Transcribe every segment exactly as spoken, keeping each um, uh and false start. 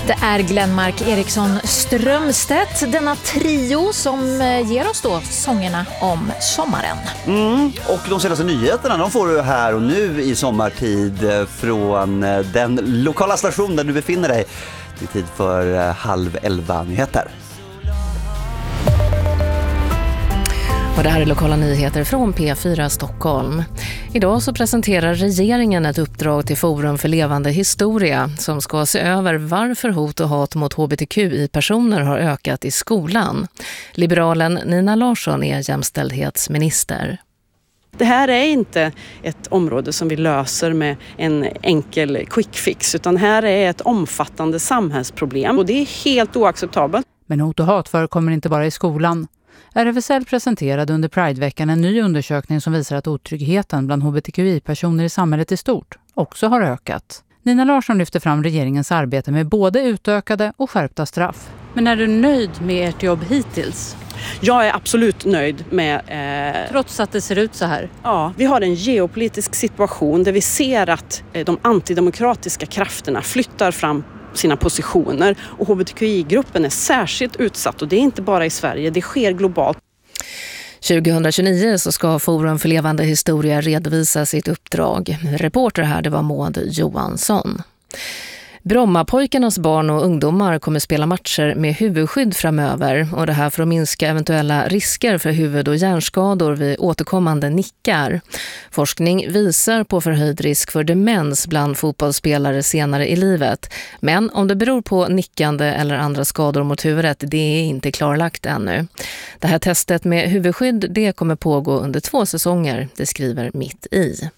Det är Glenmark Eriksson Strömstedt, denna trio som ger oss då sångerna om sommaren. Mm, och de senaste nyheterna de får du här och nu i sommartid från den lokala station där du befinner dig. Det är tid för halv elva nyheter. Och det här är lokala nyheter från P fyra Stockholm. Idag så presenterar regeringen ett uppdrag till Forum för levande historia som ska se över varför hot och hat mot H B T Q I-personer har ökat i skolan. Liberalen Nina Larsson är jämställdhetsminister. Det här är inte ett område som vi löser med en enkel quick fix, utan här är ett omfattande samhällsproblem och det är helt oacceptabelt. Men hot och hat förekommer inte bara i skolan. R F S L presenterade under Prideveckan en ny undersökning som visar att otryggheten bland H B T Q I-personer i samhället i stort också har ökat. Nina Larsson lyfter fram regeringens arbete med både utökade och skärpta straff. Men är du nöjd med ert jobb hittills? Jag är absolut nöjd med... Eh... Trots att det ser ut så här? Ja, vi har en geopolitisk situation där vi ser att eh, de antidemokratiska krafterna flyttar fram sina positioner och H B T Q I-gruppen är särskilt utsatt och det är inte bara i Sverige, det sker globalt. tjugohundratjugonio så ska Forum för levande historia redovisa sitt uppdrag. Reporter här det var Maud Johansson. Brommapojkarnas barn och ungdomar kommer spela matcher med huvudskydd framöver och det här för att minska eventuella risker för huvud- och hjärnskador vid återkommande nickar. Forskning visar på förhöjd risk för demens bland fotbollsspelare senare i livet. Men om det beror på nickande eller andra skador mot huvudet, det är inte klarlagt ännu. Det här testet med huvudskydd det kommer pågå under två säsonger, det skriver Mitt i.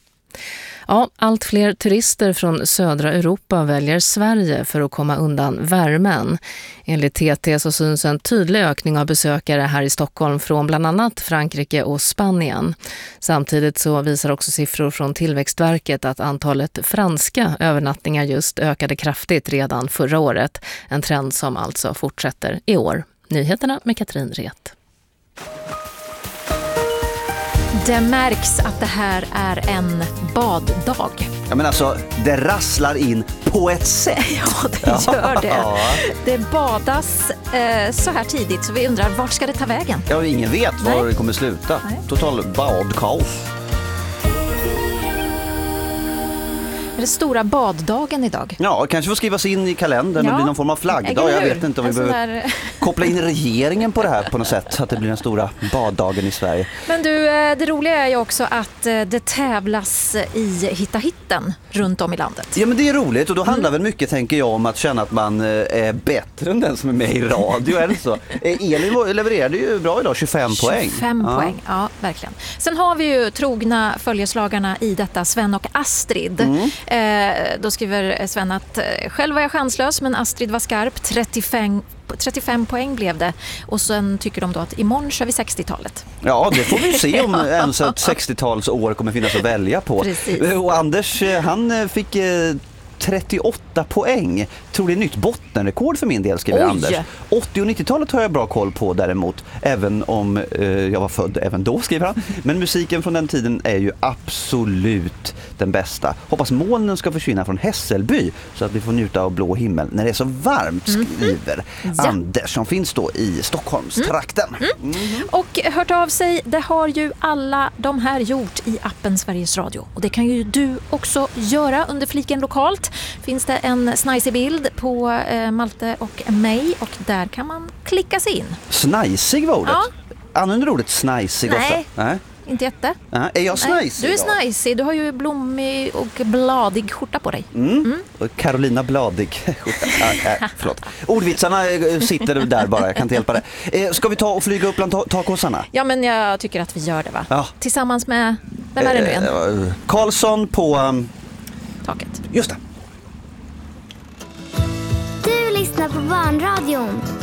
Ja, allt fler turister från södra Europa väljer Sverige för att komma undan värmen. Enligt T T så syns en tydlig ökning av besökare här i Stockholm från bland annat Frankrike och Spanien. Samtidigt så visar också siffror från Tillväxtverket att antalet franska övernattningar just ökade kraftigt redan förra året. En trend som alltså fortsätter i år. Nyheterna med Katrin Ret. Det märks att det här är en baddag. Ja, men alltså, det rasslar in på ett sätt. Ja, det gör det. Det badas eh, så här tidigt så vi undrar, vart ska det ta vägen? Ja, ingen vet var Nej. det kommer sluta. Nej. Total badkaos. Är det stora baddagen idag? Ja, kanske får skrivas in i kalendern ja. och bli någon form av flaggdag. Jag vet inte om vi behöver där... koppla in regeringen på det här på något sätt så att det blir den stora baddagen i Sverige. Men du, det roliga är ju också att det tävlas i Hitta Hitten runt om i landet. Ja, men det är roligt och då handlar mm. väl mycket, tänker jag, om att känna att man är bättre än den som är med i radio. Är det så? Elin levererade ju bra idag, tjugofem poäng. tjugofem ja. poäng, ja verkligen. Sen har vi ju trogna följeslagarna i detta, Sven och Astrid. Mm. Eh, då skriver Sven att eh, själv var jag chanslös men Astrid var skarp. trettiofem, trettiofem poäng blev det. Och sen tycker de då att imorgon kör vi sextiotalet. Ja, det får vi se om ens ett sextiotalsår kommer finnas att välja på. Precis. Och Anders, han fick eh, trettioåtta poäng. Tror det är nytt bottenrekord för min del, skriver Oj. Anders. åttio- och nittiotalet har jag bra koll på däremot, även om eh, jag var född även då, skriver han. Men musiken från den tiden är ju absolut den bästa. Hoppas molnen ska försvinna från Hässelby så att vi får njuta av blå himmel när det är så varmt, skriver mm. ja. Anders som finns då i Stockholmstrakten. Mm. Mm. Mm. Och hört av sig, det har ju alla de här gjort i appen Sveriges Radio. Och det kan ju du också göra under fliken lokalt. Finns det en snajsig bild på eh, Malte och mig och där kan man klicka sig in. Snajsig var ordet? Ja. Använder du ordet snajsig ofta? Nej. Nej. Inte jätte. Ja, är jag snajsig? Du är snajsig. Du har ju blommig och bladig skjorta på dig. Mm. Mm. Och Carolina bladig skjorta. Ah, äh, förlåt. Ordvitsarna sitter där bara. Jag kan inte hjälpa det. Eh, ska vi ta och flyga upp bland ta- takåsarna? Ja, men jag tycker att vi gör det, va? Ja. Tillsammans med... Vem är det nu igen? Eh, Karlsson på... Um... Taket. Just det. Du lyssnar på Barnradion.